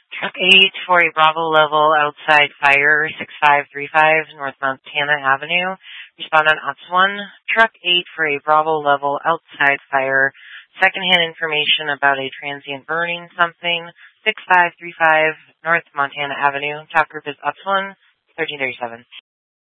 Truck 8 for a Bravo level outside fire, 6535 North Montana Avenue. Respondent Ops 1. Truck 8 for a Bravo level outside fire. Secondhand information about a transient burning something, 6535 North Montana Avenue. Top group is Ops 1, 1337.